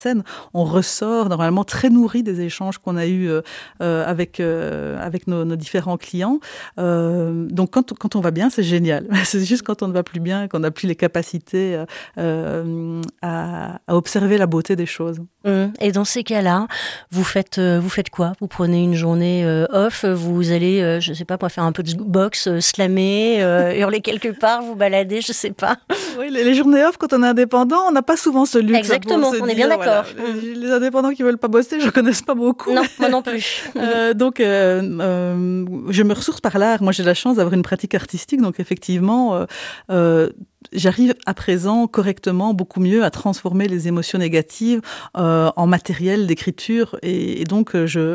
scène, on ressort normalement très nourri des échanges qu'on a eus avec nos différents clients. Donc quand on va bien, c'est génial. C'est juste quand on ne va plus bien, qu'on n'a plus les capacités à observer la beauté des choses. Et dans ces cas-là, vous faites quoi? Vous prenez une journée off, vous allez, je sais pas moi, faire un peu de boxe, slammer, hurler quelque part, vous balader, je sais pas. Oui, les journées off, quand on est indépendant, on n'a pas souvent ce luxe. Exactement, on est bien d'accord. Voilà, les indépendants qui veulent pas bosser, je connaisse pas beaucoup. Non, moi non plus. Donc, je me ressource par l'art. Moi, j'ai la chance d'avoir une pratique artistique, donc effectivement, j'arrive à présent correctement, beaucoup mieux, à transformer les émotions négatives en matériel d'écriture, et donc je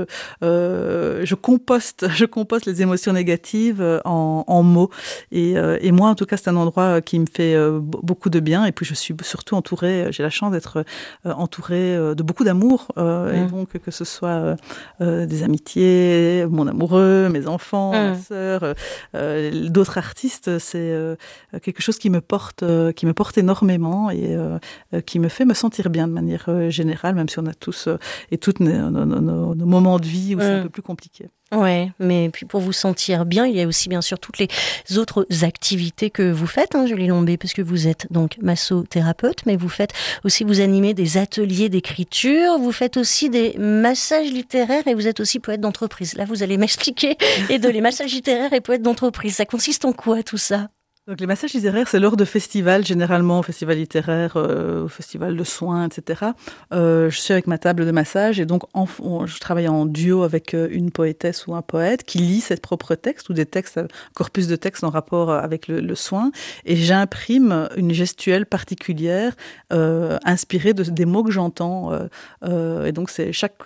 composte les émotions négatives en mots. Et moi, en tout cas, c'est un endroit qui me fait beaucoup de bien. Et puis, je suis surtout entourée. J'ai la chance d'être entourée de beaucoup d'amour, et donc que ce soit des amitiés, mon amoureux, mes enfants, ma sœur, d'autres artistes, c'est quelque chose qui me porte énormément et qui me fait me sentir bien de manière générale, même si on a tous et toutes nos moments de vie où c'est un peu plus compliqué. Ouais, mais puis pour vous sentir bien, il y a aussi bien sûr toutes les autres activités que vous faites, Julie Lombé, parce que vous êtes donc massothérapeute, mais vous animez des ateliers d'écriture, vous faites aussi des massages littéraires et vous êtes aussi poète d'entreprise. Là, vous allez m'expliquer les deux, les massages littéraires et poète d'entreprise. Ça consiste en quoi tout ça ? Donc les massages littéraires, c'est lors de festivals, généralement au festival littéraire, au festival de soins, etc. Je suis avec ma table de massage et donc je travaille en duo avec une poétesse ou un poète qui lit ses propres textes ou des textes, un corpus de textes en rapport avec le soin, et j'imprime une gestuelle particulière inspirée des mots que j'entends. Et donc c'est chaque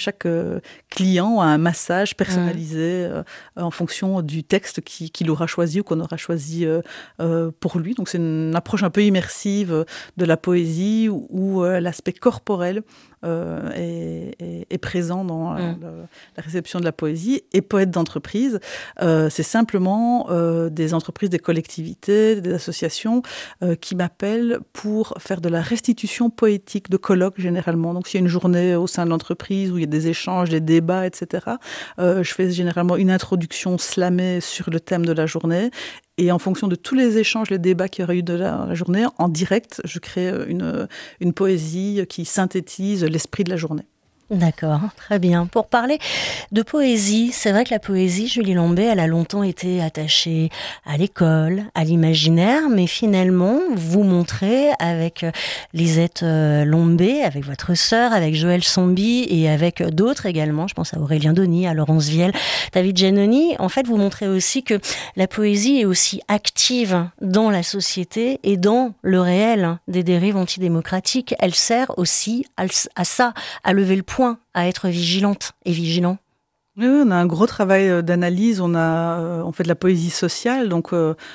client a un massage personnalisé en fonction du texte qu'il aura choisi ou qu'on aura choisi pour lui. Donc c'est une approche un peu immersive de la poésie où l'aspect corporel est présent dans la réception de la poésie. Et poète d'entreprise, c'est simplement des entreprises, des collectivités, des associations qui m'appellent pour faire de la restitution poétique de colloques généralement. Donc s'il y a une journée au sein de l'entreprise où il y a des échanges, des débats, etc., je fais généralement une introduction slamée sur le thème de la journée. Et en fonction de tous les échanges, les débats qu'il y aurait eu de la journée, en direct, je crée une poésie qui synthétise l'esprit de la journée. D'accord, très bien. Pour parler de poésie, c'est vrai que la poésie, Julie Lombé, elle a longtemps été attachée à l'école, à l'imaginaire, mais finalement, vous montrez avec Lisette Lombé, avec votre sœur, avec Joël Sombi et avec d'autres également, je pense à Aurélien Denis, à Laurence Vielle, David Giannoni, en fait, vous montrez aussi que la poésie est aussi active dans la société et dans le réel des dérives antidémocratiques. Elle sert aussi à ça, à lever le point, à être vigilante et vigilant. Oui, on a un gros travail d'analyse, on fait de la poésie sociale, donc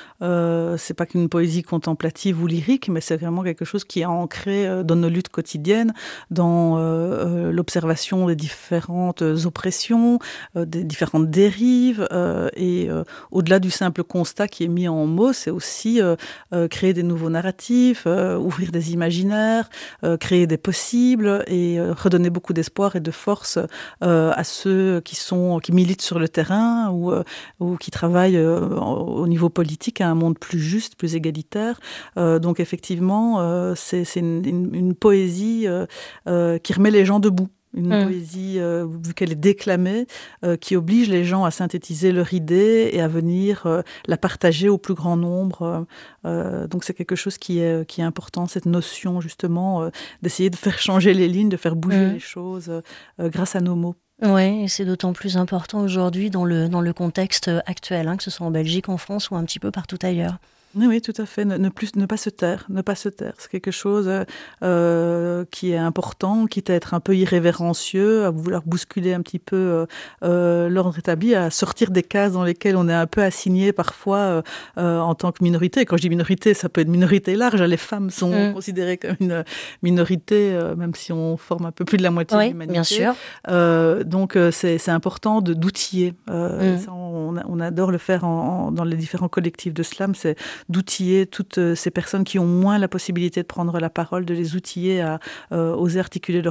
c'est pas qu'une poésie contemplative ou lyrique, mais c'est vraiment quelque chose qui est ancré dans nos luttes quotidiennes, dans l'observation des différentes oppressions, des différentes dérives, et au-delà du simple constat qui est mis en mots, c'est aussi créer des nouveaux narratifs, ouvrir des imaginaires, créer des possibles et redonner beaucoup d'espoir et de force à ceux qui militent sur le terrain ou qui travaillent au niveau politique à un monde plus juste, plus égalitaire. Donc effectivement, c'est une poésie qui remet les gens debout. Une poésie, vu qu'elle est déclamée, qui oblige les gens à synthétiser leur idée et à venir la partager au plus grand nombre. Donc c'est quelque chose qui est important, cette notion justement d'essayer de faire changer les lignes, de faire bouger les choses grâce à nos mots. Oui, et c'est d'autant plus important aujourd'hui dans le contexte actuel, que ce soit en Belgique, en France ou un petit peu partout ailleurs. Oui, tout à fait. Ne pas se taire. C'est quelque chose qui est important, quitte à être un peu irrévérencieux, à vouloir bousculer un petit peu l'ordre établi, à sortir des cases dans lesquelles on est un peu assigné parfois en tant que minorité. Et quand je dis minorité, ça peut être minorité large. Les femmes sont considérées comme une minorité, même si on forme un peu plus de la moitié de l'humanité. Bien sûr. Donc c'est important d'outiller. Ça, on adore le faire dans les différents collectifs de slam. d'outiller toutes ces personnes qui ont moins la possibilité de prendre la parole, de les outiller à oser articuler